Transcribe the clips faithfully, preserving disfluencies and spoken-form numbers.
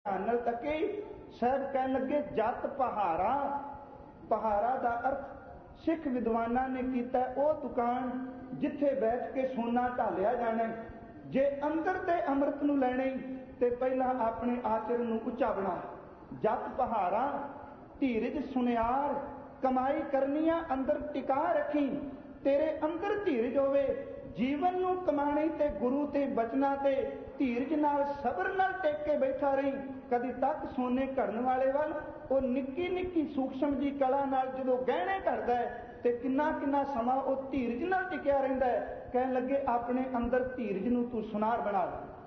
ਨਾਲ ਤੱਕੇ। ਸਾਹਿਬ ਕਹਿਣ ਲੱਗੇ ਜਤ ਪਹਾਰਾ। ਪਹਾਰਾ ਦਾ ਅਰਥ ਸਿੱਖ ਵਿਦਵਾਨਾਂ ਨੇ ਕੀਤਾ ਉਹ ਦੁਕਾਨ ਜਿੱਥੇ ਬੈਠ ਕੇ ਸੋਨਾ ਢਾਲਿਆ ਜਾਣਾ। ਜੇ ਅੰਦਰ ਤੇ ਅੰਮ੍ਰਿਤ ਨੂੰ ਲੈਣੇ ਤੇ ਪਹਿਲਾਂ ਆਪਣੇ ਆਚਰਨ ਨੂੰ ਉੱਚਾ ਬਣਾ। ਜਤ ਪਹਾਰਾ ਧੀਰਜ ਸੁਨਿਆਰ, ਕਮਾਈ ਕਰਨੀਆਂ ਅੰਦਰ ਟਿਕਾ ਰੱਖੀ। ਤੇਰੇ ਅੰਦਰ ਧੀਰਜ ਹੋਵੇ, ਜੀਵਨ ਨੂੰ ਕਮਾਣੇ ਤੇ ਗੁਰੂ ਤੇ ਬਚਨਾਂ ਤੇ ਧੀਰਜ ਨਾਲ ਸਬਰ ਨਾਲ ਟੇਕ ਕੇ ਬੈਠਾ ਰਹੀ। ਕਦੀ ਤੱਕ ਸੋਨੇ ਘੜਨ ਵਾਲੇ ਵੱਲ ਉਹ ਨਿੱਕੀ ਨਿੱਕੀ ਸੂਖਸ਼ਮ ਜੀ ਕਲਾ ਨਾਲ ਜਦੋਂ ਗਹਿਣੇ ਘੜਦਾ ਹੈ ਤੇ ਕਿੰਨਾ ਕਿੰਨਾ ਸਮਾਂ ਉਹ ਧੀਰਜ ਨਾਲ ਟਿਕਿਆ ਰਹਿੰਦਾ ਹੈ। ਕਹਿਣ ਲੱਗੇ ਆਪਣੇ ਅੰਦਰ ਧੀਰਜ ਨੂੰ ਤੂੰ ਸੁਨਾਰ ਬਣਾ।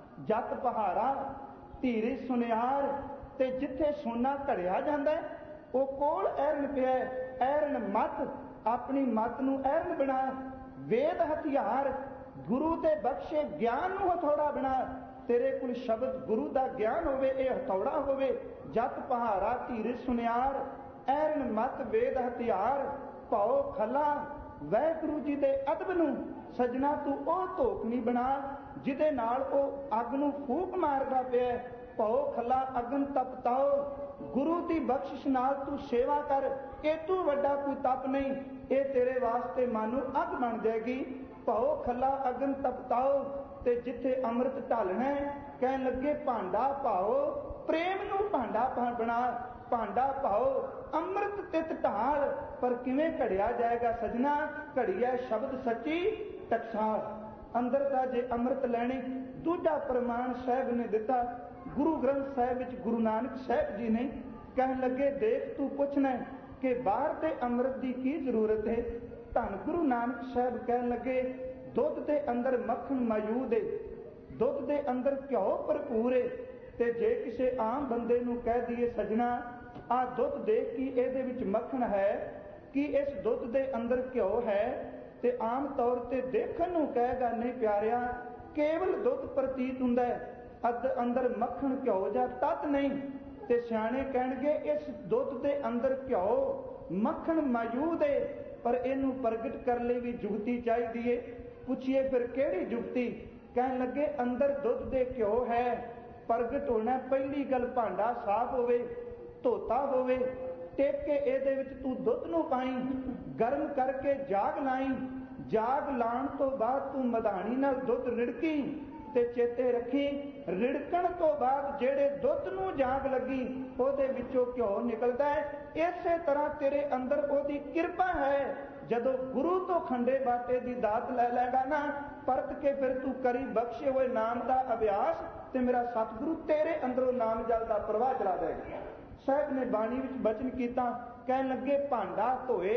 ਜਤ ਪਹਾਰਾ ਧੀਰਜ ਸੁਨਿਆਰ, ਤੇ ਜਿੱਥੇ ਸੋਨਾ ਘੜਿਆ ਜਾਂਦਾ ਉਹ ਕੋਲ ਐਰਨ ਪਿਆ। ਐਰਨ ਮਤ, ਆਪਣੀ ਮਤ ਨੂੰ ਐਰਨ ਬਣਾ। ਵੇਦ ਹਥਿਆਰ, ਗੁਰੂ ਦੇ ਬਖਸ਼ੇ ਗਿਆਨ ਨੂੰ ਹਥੌੜਾ ਬਣਾ। ਤੇਰੇ ਕੋਲ ਸ਼ਬਦ ਗੁਰੂ ਦਾ ਗਿਆਨ ਹੋਵੇ, ਇਹ ਹਥੌੜਾ ਹੋਵੇ। ਜਤ ਪਹਾਰਾ ਧੀਰਜ ਸੁਨਿਆਰ, ਐਰਨ ਮਤ ਵੇਦ ਹਥਿਆਰ, ਭਉ ਖਲਾ ਵਾਹਿਗੁਰੂ ਜੀ ਦੇ ਅਦਬ ਨੂੰ ਸਜਣਾ ਤੂੰ ਉਹ ਧੋਖਣੀ ਬਣਾ ਜਿਹਦੇ ਨਾਲ ਉਹ ਅੱਗ ਨੂੰ ਫੂਕ ਮਾਰਦਾ ਪਿਆ। ਭਉ ਖਲਾ ਅਗਨ ਤਪਤਾਓ, ਗੁਰੂ ਦੀ ਬਖਸ਼ਿਸ਼ ਨਾਲ ਤੂੰ ਸੇਵਾ ਕਰ। ਇਹ ਤੂੰ ਵੱਡਾ ਕੋਈ ਤਪ ਨਹੀਂ, ਇਹ ਤੇਰੇ ਵਾਸਤੇ ਮਾਨੋ ਅੱਗ ਬਣ ਜਾਏਗੀ। ਭਉ ਖਲਾ ਅਗਨ ਤਪਤਾਓ, ਤੇ ਜਿੱਥੇ ਅੰਮ੍ਰਿਤ ਢਾਲਣਾ ਕਹਿਣ ਲੱਗੇ ਭਾਂਡਾ ਭਾਓ, ਪ੍ਰੇਮ ਨੂੰ ਭਾਂਡਾ ਬਣਾ। ਭਾਂਡਾ ਭਾਓ ਅੰਮ੍ਰਿਤ ਤਿਤ ਢਾਲ, ਪਰ ਕਿਵੇਂ ਘੜਿਆ ਜਾਏਗਾ ਸਜਣਾ? ਘੜੀਆ ਸ਼ਬਦ ਸੱਚੀ ਟਕਸਾਲ। ਅੰਦਰ ਦਾ ਜੇ ਅੰਮ੍ਰਿਤ ਲੈਣੇ, ਦੂਜਾ ਪ੍ਰਮਾਣ ਸਾਹਿਬ ਨੇ ਦਿੱਤਾ ਗੁਰੂ ਗ੍ਰੰਥ ਸਾਹਿਬ ਵਿੱਚ। ਗੁਰੂ ਨਾਨਕ ਸਾਹਿਬ ਜੀ ਨੇ ਕਹਿਣ ਲੱਗੇ ਦੇਖ ਤੂੰ ਪੁੱਛਣਾ ਕਿ ਬਾਹਰ ਦੇ ਅੰਮ੍ਰਿਤ ਦੀ ਕੀ ਜ਼ਰੂਰਤ ਹੈ। ਧੰਨ ਗੁਰੂ ਨਾਨਕ ਸਾਹਿਬ ਕਹਿਣ ਲੱਗੇ ਦੁੱਧ ਦੇ ਅੰਦਰ ਮੱਖਣ ਮੌਜੂਦ ਹੈ, ਦੁੱਧ ਦੇ ਅੰਦਰ ਘਿਓ ਭਰਪੂਰ ਹੈ। ਤੇ ਜੇ ਕਿਸੇ ਆਮ ਬੰਦੇ ਨੂੰ ਕਹਿ ਦਈਏ ਸਜਣਾ ਆਹ ਦੁੱਧ ਦੇਖ ਕਿ ਇਹਦੇ ਵਿੱਚ ਮੱਖਣ ਹੈ, ਕਿ ਇਸ ਦੁੱਧ ਦੇ ਅੰਦਰ ਘਿਓ ਹੈ, ਤੇ ਆਮ ਤੌਰ ਤੇ ਦੇਖਣ ਨੂੰ ਕਹੇਗਾ ਨਹੀਂ ਪਿਆਰਿਆ ਕੇਵਲ ਦੁੱਧ ਪ੍ਰਤੀਤ ਹੁੰਦਾ ਹੈ, ਅੱਧ ਅੰਦਰ ਮੱਖਣ ਘਿਓ ਜਾਂ ਤੱਤ ਨਹੀਂ। ਤੇ ਸਿਆਣੇ ਕਹਿਣਗੇ ਇਸ ਦੁੱਧ ਦੇ ਅੰਦਰ ਘਿਓ ਮੱਖਣ ਮੌਜੂਦ ਹੈ, ਪਰ ਇਹਨੂੰ ਪ੍ਰਗਟ ਕਰਨ ਲਈ ਵੀ ਜੁਗਤੀ ਚਾਹੀਦੀ ਹੈ। ਪੁੱਛੀਏ ਫਿਰ ਕਿਹੜੀ ਜੁਗਤੀ? ਕਹਿਣ ਲੱਗੇ ਅੰਦਰ ਦੁੱਧ ਦੇ ਘਿਓ ਹੈ, ਪ੍ਰਗਟ ਹੋਣਾ ਪਹਿਲੀ ਗੱਲ ਭਾਂਡਾ ਸਾਫ਼ ਹੋਵੇ, ਧੋਤਾ ਹੋਵੇ, ਟੇਕ ਕੇ ਇਹਦੇ ਵਿੱਚ ਤੂੰ ਦੁੱਧ ਨੂੰ ਪਾਈ, ਗਰਮ ਕਰਕੇ ਜਾਗ ਲਾਈ। ਜਾਗ ਲਾਉਣ ਤੋਂ ਬਾਅਦ ਤੂੰ ਮਧਾਣੀ ਨਾਲ ਦੁੱਧ ਰਿੜਕੀ, ਤੇ ਚੇਤੇ ਰੱਖੀ ਰਿੜਕਣ ਤੋਂ ਬਾਅਦ ਜਿਹੜੇ ਦੁੱਧ ਨੂੰ ਜਾਗ ਲੱਗੀ ਉਹਦੇ ਵਿੱਚੋਂ ਘਿਓ ਨਿਕਲਦਾ ਹੈ। ਇਸੇ ਤਰ੍ਹਾਂ ਤੇਰੇ ਅੰਦਰ ਉਹਦੀ ਕਿਰਪਾ ਹੈ। ਜਦੋਂ ਗੁਰੂ ਤੋਂ ਖੰਡੇ ਬਾਟੇ ਦੀ ਦਾਤ ਲੈ ਲੈਗਾ ਨਾ, ਪਰਤ ਕੇ ਫਿਰ ਤੂੰ ਕਰੀ ਬਖਸ਼ੇ ਹੋਏ ਨਾਮ ਦਾ ਅਭਿਆਸ, ਤੇ ਮੇਰਾ ਸਤਿਗੁਰੂ ਤੇਰੇ ਅੰਦਰੋਂ ਨਾਮ ਜਲ ਦਾ ਪ੍ਰਵਾਹ ਚਲਾ ਦੇਗਾ। ਸਾਹਿਬ ਨੇ ਬਾਣੀ ਵਿੱਚ ਬਚਨ ਕੀਤਾ, ਕਹਿਣ ਲੱਗੇ ਭਾਂਡਾ ਧੋਏ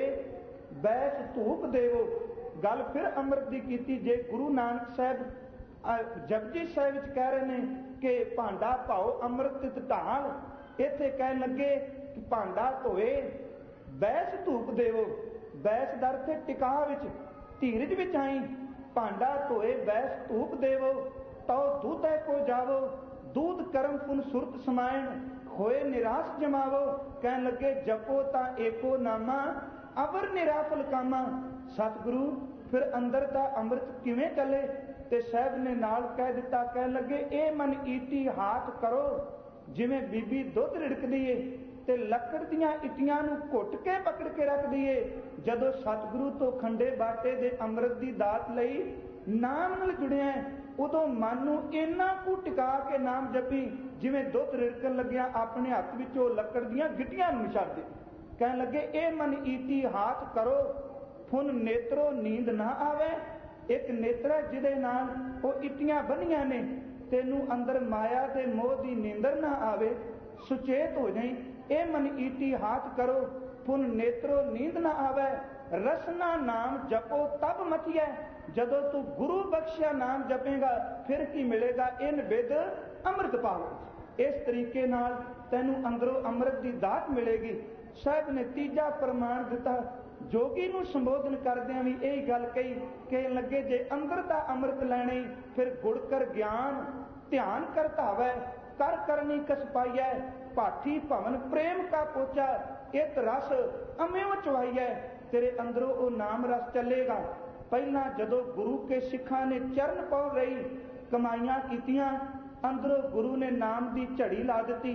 ਬੈਸ ਧੂਪ ਦੇਵੋ। ਗੱਲ ਫਿਰ ਅੰਮ੍ਰਿਤ ਦੀ ਕੀਤੀ। ਜੇ ਗੁਰੂ ਨਾਨਕ ਸਾਹਿਬ ਜਪਜੀ ਸਾਹਿਬ ਵਿੱਚ ਕਹਿ ਰਹੇ ਨੇ ਕਿ ਭਾਂਡਾ ਭਾਓ ਅੰਮ੍ਰਿਤ ਢਾਲ, ਇੱਥੇ ਕਹਿਣ ਲੱਗੇ ਕਿ ਭਾਂਡਾ ਧੋਏ ਬੈਸ ਧੂਪ ਦੇਵੋ। ਬੈਸ ਦਾ ਅਰਥ ਟਿਕਾ ਵਿੱਚ, ਧੀਰਜ ਵਿੱਚ ਆਈ। ਭਾਂਡਾ ਧੋਏ ਬੈਸ ਧੂਪ ਦੇਵੋ, ਤਉ ਦੁੱਧੈ ਕੋ ਜਾਵੋ, ਦੂਧ ਕਰਮ ਪੁਨ ਸੁਰਤ ਸਮਾਇਣ, ਹੋਏ ਨਿਰਾਸ਼ ਜਮਾਵੋ। ਕਹਿਣ ਲੱਗੇ ਜਪੋ ਤਾਂ ਏਕੋ ਨਾਮਾ, ਅਵਰ ਨਿਰਾਫਲ ਕਾਮਾ। ਸਤਿਗੁਰੂ ਫਿਰ ਅੰਦਰ ਦਾ ਅੰਮ੍ਰਿਤ ਕਿਵੇਂ ਚੱਲੇ? ਤੇ ਸਾਹਿਬ ਨੇ ਨਾਲ ਕਹਿ ਦਿੱਤਾ, ਕਹਿਣ ਲੱਗੇ ਇਹ ਮਨ ਈਟੀ ਹਾਥ ਕਰੋ, ਜਿਵੇਂ ਬੀਬੀ ਦੁੱਧ ਰਿੜਕਦੀ ਏ ਤੇ ਲੱਕੜ ਦੀਆਂ ਇੱਟੀਆਂ ਨੂੰ ਘੁੱਟ ਕੇ ਪਕੜ ਕੇ ਰੱਖਦੀ ਏ। ਜਦੋਂ ਸਤਿਗੁਰੂ ਤੋਂ ਖੰਡੇ ਬਾਟੇ ਦੇ ਅੰਮ੍ਰਿਤ ਦੀ ਦਾਤ ਲਈ ਨਾਮ ਨਾਲ ਜੁੜਿਆ, ਉਦੋਂ ਮਨ ਨੂੰ ਇੰਨਾ ਕੁ ਟਿਕਾ ਕੇ ਨਾਮ ਜਪੀ ਜਿਵੇਂ ਦੁੱਧ ਰਿੜਕਣ ਲੱਗਿਆ ਆਪਣੇ ਹੱਥ ਵਿੱਚੋਂ ਲੱਕੜ ਦੀਆਂ ਗਿੱਟੀਆਂ ਨੂੰ ਛੱਡ ਦੇ। ਕਹਿਣ ਲੱਗੇ ਇਹ ਮਨ ਈਟੀ ਹਾਥ ਕਰੋ, ਫੁਨ ਨੇਤਰੋ ਨੀਂਦ ਨਾ ਆਵੇ। ਇੱਕ ਨੇਤਰਾ ਜਿਹਦੇ ਨਾਲ ਉਹ ਇੱਟੀਆਂ ਬੰਨੀਆਂ ਨੇ, ਤੈਨੂੰ ਅੰਦਰ ਮਾਇਆ ਦੇ ਮੋਹ ਦੀ ਨੀਂਦਰ ਨਾ ਆਵੇ, ਸੁਚੇਤ ਹੋ ਜਾਈ। ਇਹ ਮਨ ਈਟੀ ਹਾਥ ਕਰੋ, ਫੁਨ ਨੇਤਰੋ ਨੀਂਦ ਨਾ ਆਵੇ। ਰਸਨਾ ਨਾਮ ਜਪੋ ਤਬ ਮਥੀਐ। ਜਦੋਂ ਤੂੰ ਗੁਰੂ ਬਖਸ਼ਿਆ ਨਾਮ ਜਪੇਗਾ ਫਿਰ ਕੀ ਮਿਲੇਗਾ? ਇਨ ਵਿਦ ਅੰਮ੍ਰਿਤ ਪਾਵੋ। ਇਸ ਤਰੀਕੇ ਨਾਲ ਤੈਨੂੰ ਅੰਦਰੋਂ ਅੰਮ੍ਰਿਤ ਦੀ ਦਾਤ ਮਿਲੇਗੀ। ਸਾਹਿਬ ਨੇ ਤੀਜਾ ਪ੍ਰਮਾਣ ਦਿੱਤਾ। ਜੋਗੀ ਨੂੰ ਸੰਬੋਧਨ ਕਰਦਿਆਂ ਵੀ ਇਹੀ ਗੱਲ ਕਹੀ ਕਿ ਲੱਗੇ ਜੇ ਅੰਦਰ ਦਾ ਅੰਮ੍ਰਿਤ ਲੈਣੇ ਫਿਰ ਗੁੜ ਕਰ ਗਿਆਨ ਧਿਆਨ ਕਰ ਧਾਵੈ, ਕਰ ਕਰਨੀ ਕਸ ਪਾਈਐ, ਭਾਠੀ ਭਵਨ ਪ੍ਰੇਮ ਕਾ ਪੋਚਾ, ਇਤ ਰਸ ਅਮਿਓ ਚਵਾਈਐ। ਤੇਰੇ ਅੰਦਰੋਂ ਉਹ ਨਾਮ ਰਸ ਚੱਲੇਗਾ। ਪਹਿਲਾਂ ਜਦੋਂ ਗੁਰੂ ਕੇ ਸਿੱਖਾਂ ਨੇ ਚਰਨ ਪਾਉ ਰਹੀ ਕਮਾਈਆਂ ਕੀਤੀਆਂ, ਅੰਦਰੋਂ ਗੁਰੂ ਨੇ ਨਾਮ ਦੀ ਝੜੀ ਲਾ ਦਿੱਤੀ।